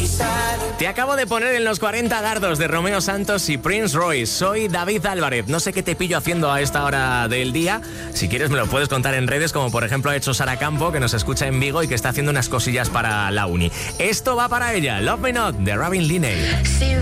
Te acabo de poner en los 40 dardos de Romeo Santos y Prince Royce. Soy David Álvarez. No sé qué te pillo haciendo a esta hora del día. Si quieres me lo puedes contar en redes, como por ejemplo ha hecho Sara Campo, que nos escucha en Vigo y que está haciendo unas cosillas para la uni. Esto va para ella. Love Me Not, de Robin Linney.